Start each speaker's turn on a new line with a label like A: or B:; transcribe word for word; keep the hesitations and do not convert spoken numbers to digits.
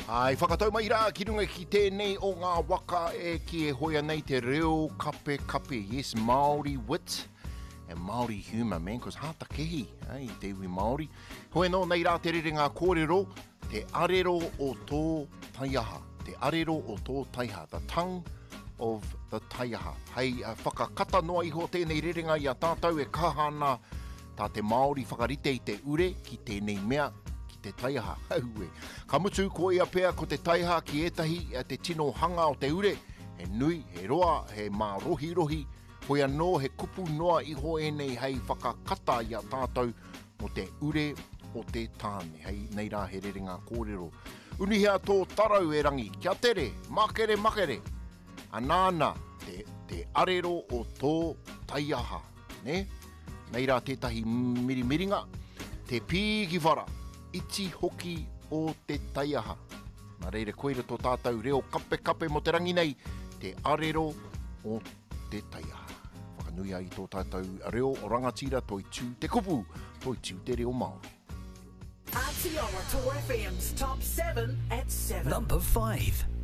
A: Ai, whakatau mai rā, ki runga ki tēnei o ngā waka e ki e hoia nei te reo kape kape. Yes, Māori wit and Māori humour, man, cause hata kehi, ai, te iwi Māori. Hoi no, nei rā te rere ngā kōrero, te arero o tō taiaha. Te arero o tō taiaha, the tongue of the taiaha. Hei, uh, whakakata noa iho tēnei rerenga i a tātou e kahana tā te Māori whakarite i te ure ki tēnei mea te taiaha, haue. Ka mutu ko ia pēr ko te taiaha ki etahi te tino hanga o te ure, he nui, he roa, he mā rohi rohi, hoi anō he kupu noa iho e nei hei whakakata i a tātou mo te ure o te tāne. Hei, nei rā he rerenga kōrero. Unihia tō tarau e rangi, kia tere, makere makere, anāna te, te arero o tō taiaha, ne? Nei rā tētahi mirimiringa, te pīki whara, iti hoki o te taiaha. Nā reire koeira tō tātou reo kape kape mo te rangi nei, te arero o te taiaha. Whakanui ai tō tātou reo o rangatira toi tū te kupu, toi tū te reo Māori.
B: Aotearoa Tour F M's Top seven at seven.
C: Number five.